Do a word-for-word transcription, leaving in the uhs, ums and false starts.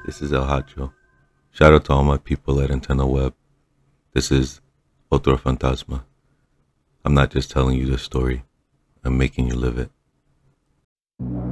This is El Hacho. Shout out to all my people at Antenna Web. This is Otro Fantasma. I'm not just telling you this story, I'm making you live it.